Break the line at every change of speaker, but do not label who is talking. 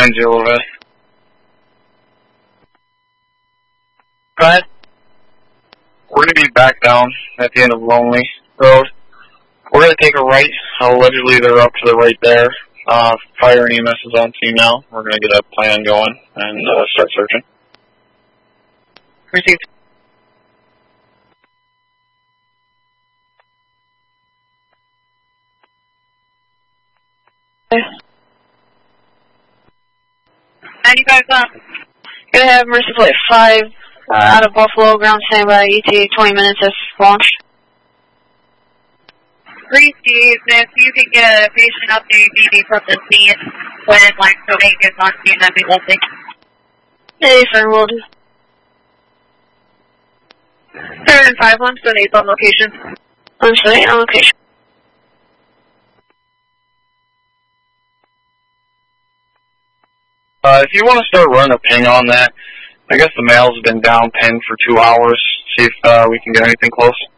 behind you a little bit.
Go ahead.
We're going to be back down at the end of Lonely Road. We're going to take a right. Allegedly, they're up to the right there. Fire and EMS is on scene now. We're going to get a plan going and start searching.
Received. Okay. 95 up. Gonna have Mercy Flight 5 out of Buffalo, ground standby, ETA 20 minutes if launched.
Steve, if you could get a patient update maybe from the scene when Line Code 8 gets on scene, that'd be lovely.
Hey, sir, will do.
7-5, Line Code 8's on location.
I'm sorry, on location.
If you want to start running a ping on that, I guess the mail's been down pinned for 2 hours. See if we can get anything close.